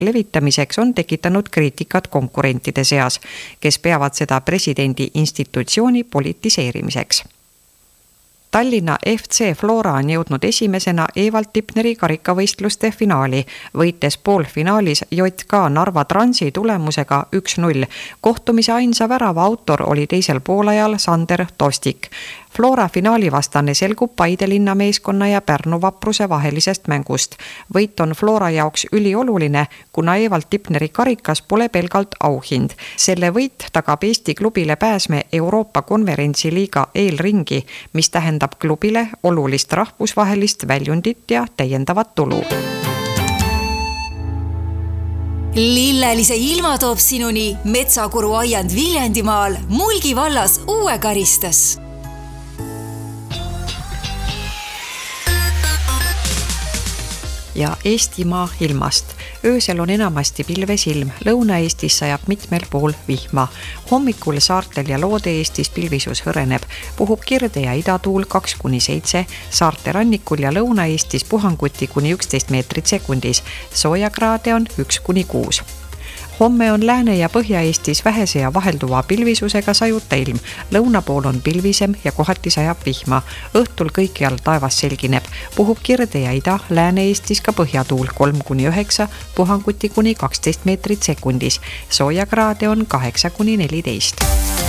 levitamiseks on tekitanud kriitikat konkurentide seas, kes peavad seda presidendi institutsiooni politiseerimiseks. Tallinna FC Flora on jõudnud esimesena Evald Tipneri karikavõistluste finaali, võites poolfinaalis JK Narva Transi tulemusega 1-0. Kohtumise ainsa värava autor oli teisel poolajal Sander Tostik. Flora finaalivastane selgub Paide linna meeskonna ja Pärnu Vapruse vahelisest mängust. Võit on Flora jaoks ülioluline, kuna Evald Tipneri karikas pole pelgalt auhind. Selle võit tagab Eesti klubile pääsme Euroopa konverentsiliiga eelringi, mis tähendab klubile olulist rahvusvahelist väljundit ja täiendavat tulu. Lillelise ilma toob sinuni Metsakuru aiand Viljandimaal Mulgi vallas Uue Karistes. Ja Eestimaa ilmast. Öösel on enamasti pilves ilm, Lõuna-Eestis sajab mitmel pool vihma. Hommikul saartel ja Loode-Eestis pilvisus hõreneb, puhub kirde ja idatuul 2-7, saarte rannikul ja Lõuna-Eestis puhanguti kuni 11 meetrit sekundis, soojakraade on 1-6. Homme on Lääne- ja Põhja-Eestis vähese ja vahelduva pilvisusega sajuta ilm. Lõuna pool on pilvisem ja kohati sajab vihma. Õhtul kõikjal taevas selgineb. Puhub kirde ja ida, Lääne-Eestis ka põhjatuul 3-9, puhanguti kuni 12 meetrit sekundis. Soojakraade on 8-14.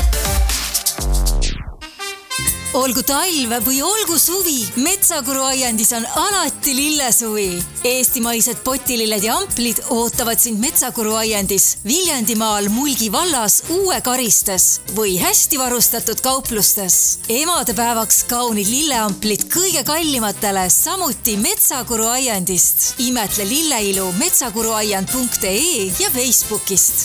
Olgu talv või olgu suvi, Metsakuru aiandis on alati lillesuvi. Eestimaised potililled ja amplid ootavad sind Metsakuru aiandis Viljandimaal Mulgi vallas Uue Karistes või hästi varustatud kauplustes. Emadepäevaks kaunid lilleamplid kõige kallimatele, samuti Metsakuru aiandist. Imetle lilleilu metsakuruaiand.ee ja Facebookist.